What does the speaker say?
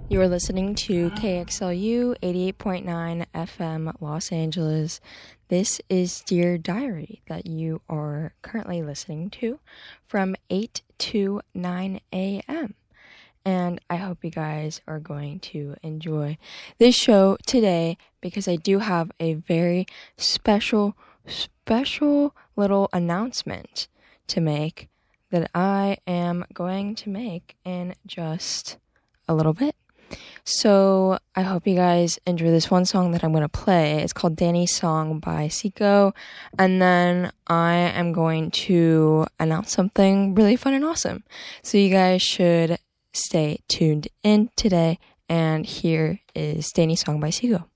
You're listening to KXLU 88.9 FM Los Angeles. This is Dear Diary that you are currently listening to from 8 to 9 a.m. And I hope you guys are going to enjoy this show today because I do have a very special little announcement to make that I am going to make in just a little bit. So I hope you guys enjoy this one song that I'm going to play. It's called Danny's Song by Seiko. And then I am going to announce something really fun and awesome. So you guys should stay tuned in today. And here is Danny's Song by Seiko.